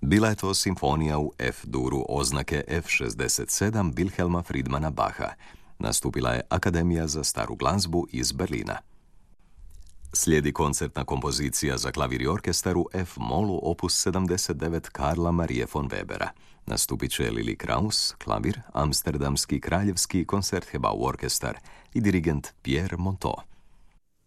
Bila je to simfonija u F-duru oznake F67 Wilhelma Friedmana Bacha. Nastupila je Akademija za staru glazbu iz Berlina. Slijedi koncertna kompozicija za klavir i orkestar u F-molu opus 79 Karla Marie von Webera. Nastupit će Lili Kraus, klavir, Amsterdamski kraljevski koncertgebouw orkestar i dirigent Pierre Monteux.